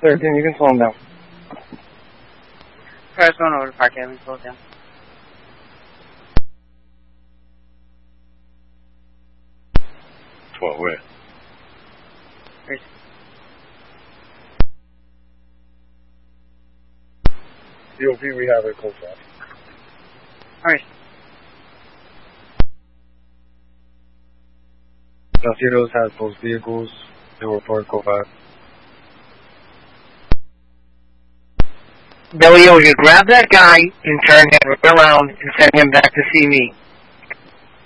Sir, Tim, you can slow him down. Press going over to Park Avenue, slow it down. What, where? DOP, we have a close up. Alright. Salcedo's has both vehicles. They were parked over. Billy, will you grab that guy and turn him around and send him back to see me?